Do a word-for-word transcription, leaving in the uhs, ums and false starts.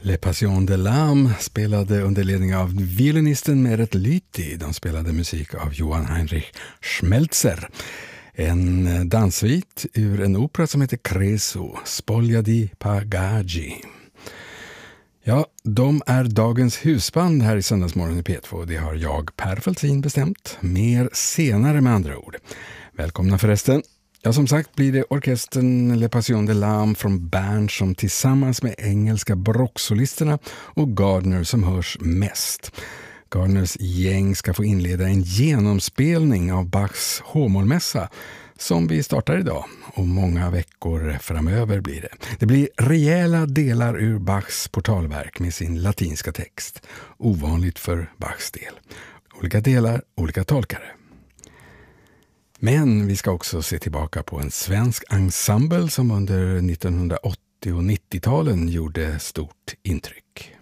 Les Passions de l'âme spelade under ledning av violinisten Meret Lyti. De spelade musik av Johann Heinrich Schmelzer. En danssvit ur en opera som heter Creso, Spoglia di Pagagi. Ja, de är dagens husband här i Söndagsmorgon i P två. Det har jag, Per Fältin, bestämt. Mer senare med andra ord. Välkomna förresten. Ja, som sagt blir det orkestern Les Passions de l'âme från Bern som tillsammans med engelska barocksolisterna och Gardner som hörs mest. Gardners gäng ska få inleda en genomspelning av Bachs H-mollmässa som vi startar idag, och många veckor framöver blir det. Det blir rejäla delar ur Bachs portalverk med sin latinska text. Ovanligt för Bachs del. Olika delar, olika tolkare. Men vi ska också se tillbaka på en svensk ensemble som under nittonhundraåttio- och nittio-talen gjorde stort intryck.